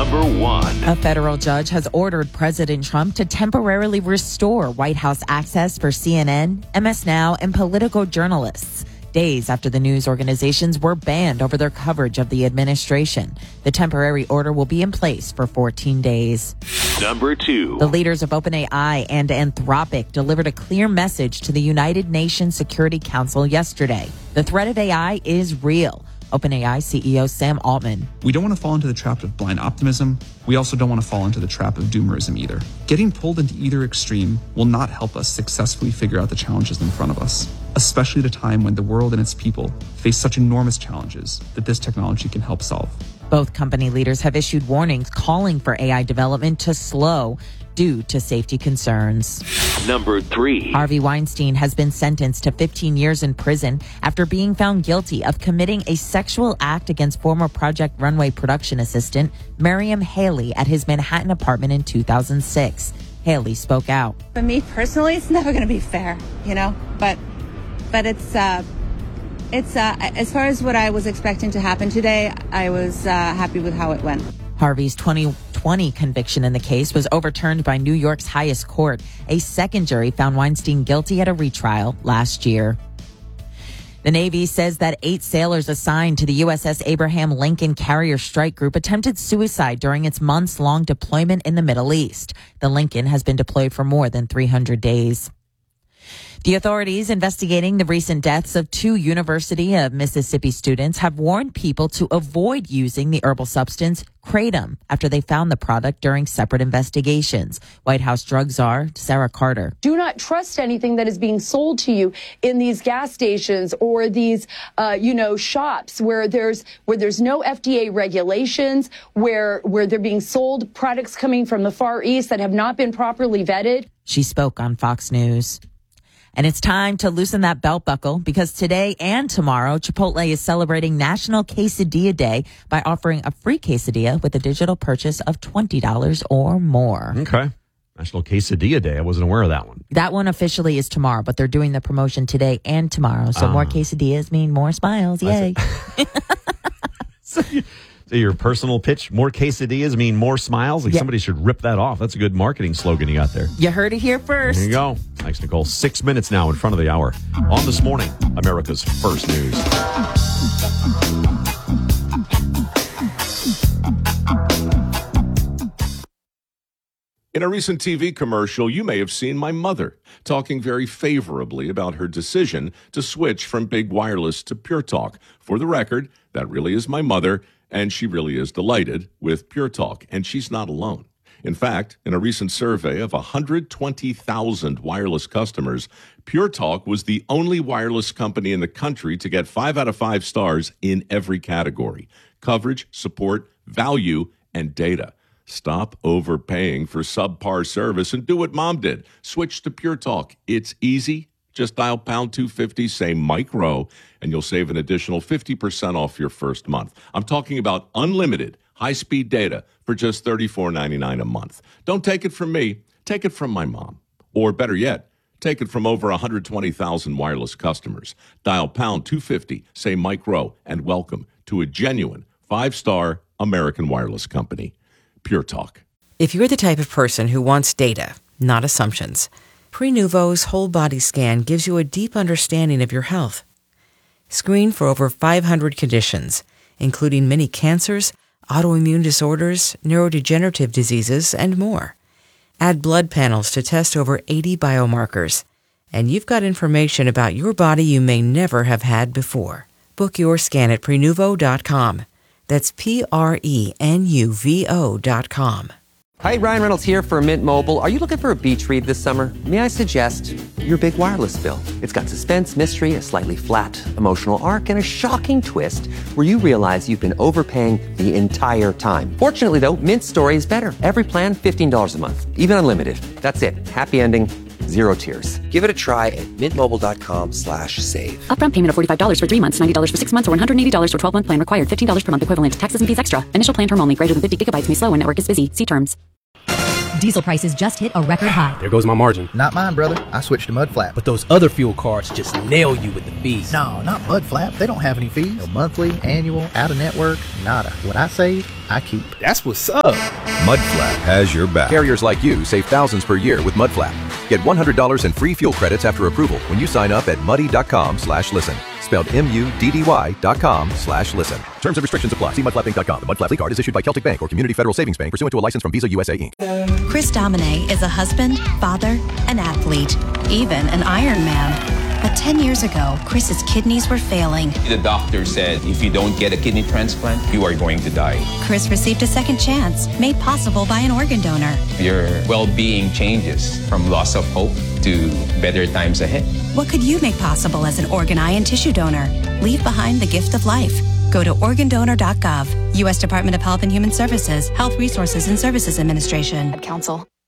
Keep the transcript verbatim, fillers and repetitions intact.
Number one. A federal judge has ordered President Trump to temporarily restore White House access for C N N, M S Now, and Politico journalists, days after the news organizations were banned over their coverage of the administration. The temporary order will be in place for fourteen days. Number two. The leaders of OpenAI and Anthropic delivered a clear message to the United Nations Security Council yesterday. The threat of A I is real. OpenAI C E O Sam Altman. We don't want to fall into the trap of blind optimism. We also don't want to fall into the trap of doomerism either. Getting pulled into either extreme will not help us successfully figure out the challenges in front of us, especially at a time when the world and its people face such enormous challenges that this technology can help solve. Both company leaders have issued warnings calling for A I development to slow due to safety concerns. Number three. Harvey Weinstein has been sentenced to fifteen years in prison after being found guilty of committing a sexual act against former Project Runway production assistant Miriam Haley at his Manhattan apartment in two thousand six. Haley spoke out. For me personally, it's never going to be fair, you know, but but it's uh, it's uh, as far as what I was expecting to happen today, I was uh, happy with how it went. Harvey's twenty twenty conviction in the case was overturned by New York's highest court. A second jury found Weinstein guilty at a retrial last year. The Navy says that eight sailors assigned to the U S S Abraham Lincoln Carrier Strike Group attempted suicide during its months-long deployment in the Middle East. The Lincoln has been deployed for more than three hundred days. The authorities investigating the recent deaths of two University of Mississippi students have warned people to avoid using the herbal substance Kratom after they found the product during separate investigations. White House drug czar Sarah Carter. Do not trust anything that is being sold to you in these gas stations or these, uh, you know, shops where there's where there's no F D A regulations, where where they're being sold products coming from the Far East that have not been properly vetted. She spoke on Fox News. And it's time to loosen that belt buckle because today and tomorrow, Chipotle is celebrating National Quesadilla Day by offering a free quesadilla with a digital purchase of twenty dollars or more. Okay. National Quesadilla Day. I wasn't aware of that one. That one officially is tomorrow, but they're doing the promotion today and tomorrow. So uh, more quesadillas mean more smiles. Yay. so, you, so your personal pitch, more quesadillas mean more smiles? Like yeah. Somebody should rip that off. That's a good marketing slogan you got there. You heard it here first. There you go. Thanks, Nicole. Six minutes now in front of the hour. On This Morning, America's First News. In a recent T V commercial, you may have seen my mother talking very favorably about her decision to switch from big wireless to Pure Talk. For the record, that really is my mother, and she really is delighted with Pure Talk, and she's not alone. In fact, in a recent survey of one hundred twenty thousand wireless customers, Pure Talk was the only wireless company in the country to get five out of five stars in every category: coverage, support, value, and data. Stop overpaying for subpar service and do what Mom did. Switch to Pure Talk. It's easy. Just dial pound two fifty, say Mike Rowe, and you'll save an additional fifty percent off your first month. I'm talking about unlimited high-speed data for just thirty-four ninety-nine a month. Don't take it from me. Take it from my mom. Or better yet, take it from over one hundred twenty thousand wireless customers. Dial pound two fifty, say Mike Rowe, and welcome to a genuine five-star American wireless company. Pure Talk. If you're the type of person who wants data, not assumptions, Prenuvo's whole body scan gives you a deep understanding of your health. Screen for over five hundred conditions, including many cancers, autoimmune disorders, neurodegenerative diseases, and more. Add blood panels to test over eighty biomarkers, and you've got information about your body you may never have had before. Book your scan at Prenuvo dot com. That's P R E N U V O dot com. Hi, Ryan Reynolds here for Mint Mobile. Are you looking for a beach read this summer? May I suggest your big wireless bill? It's got suspense, mystery, a slightly flat, emotional arc, and a shocking twist where you realize you've been overpaying the entire time. Fortunately, though, Mint's story is better. Every plan, fifteen dollars a month, even unlimited. That's it. Happy ending. Zero tears. Give it a try at mintmobile.com slash save. Upfront payment of forty-five dollars for three months, ninety dollars for six months, or one hundred eighty dollars for twelve-month plan required. fifteen dollars per month equivalent. Taxes and fees extra. Initial plan term only. Greater than fifty gigabytes may slow when network is busy. See terms. Diesel prices just hit a record high. There goes my margin. Not mine, brother. I switched to Mudflap. But those other fuel cards just nail you with the fees. No, not Mudflap. They don't have any fees. No monthly, annual, out of network, nada. What I save, I keep. That's what's up. Mudflap has your back. Carriers like you save thousands per year with Mudflap. Get one hundred dollars in free fuel credits after approval when you sign up at muddy.com slash listen. Spelled M-U-D-D-Y dot com slash listen. Terms and restrictions apply. See mudflap inc dot com. The Mudflap card is issued by Celtic Bank or Community Federal Savings Bank pursuant to a license from Visa U S A, Incorporated. Chris Domine is a husband, father, an athlete, even an Ironman. But ten years ago, Chris's kidneys were failing. The doctor said, if you don't get a kidney transplant, you are going to die. Chris received a second chance, made possible by an organ donor. Your well-being changes from loss of hope to better times ahead. What could you make possible as an organ, eye, and tissue donor? Leave behind the gift of life. Go to organ donor dot gov. U S Department of Health and Human Services, Health Resources and Services Administration. Council.